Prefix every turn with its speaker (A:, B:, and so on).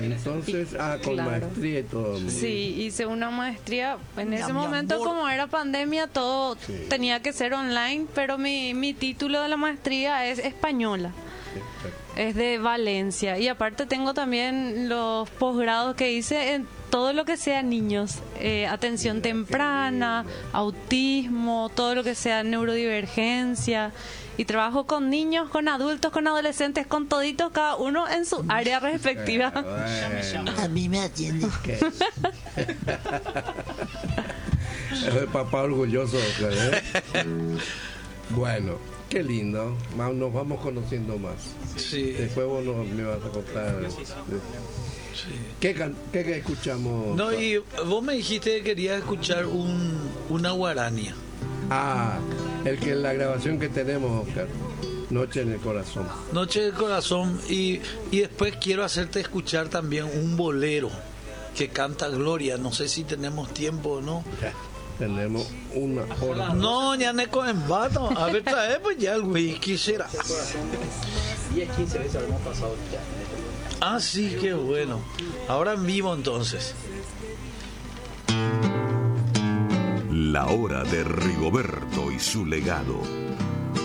A: entonces, con
B: claro.
A: maestría y todo.
B: Sí, hice una maestría. En ese
C: Mi
B: momento,
C: amor.
B: como era pandemia, todo
A: Sí.
B: tenía que ser online, pero mi título de la maestría es española. Es de Valencia. Y aparte tengo también los posgrados que hice en todo lo que sea niños. Atención temprana, autismo, todo lo que sea neurodivergencia. Y trabajo con niños, con adultos, con adolescentes, con toditos, cada uno en su área respectiva.
A: Bueno,
C: A mí me atiende.
A: ¿qué? Es el papá orgulloso, ¿eh? Bueno, qué lindo. Nos vamos conociendo más.
D: Sí.
A: Después vos me vas a contar. ¿Qué escuchamos?
D: No, y vos me dijiste que querías escuchar una guarania.
A: La grabación que tenemos, Oscar. Noche en el corazón.
D: Noche del Corazón. Y después quiero hacerte escuchar también un bolero que canta Gloria. No sé si tenemos tiempo o no.
A: Ya, tenemos una hora.
D: No, ya no en vato. A ver, trae pues ya el whisky será.
E: 10, 15 veces lo hemos pasado ya.
D: Ah, sí, qué bueno. Ahora en vivo entonces.
F: La hora de Rigoberto y su legado.